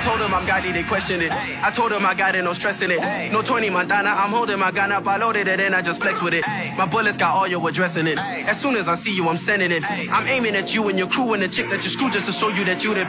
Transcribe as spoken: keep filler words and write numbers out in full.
told them I'm godly, they question it. I told them I got it, no stressing it. No twenty Montana, I'm holding my gun up, I loaded it and I just flex with it. My bullets got all your addressing it. As soon as I see you, I'm sending it. I'm aiming at you and your crew and the chick that you screw just to show you that you the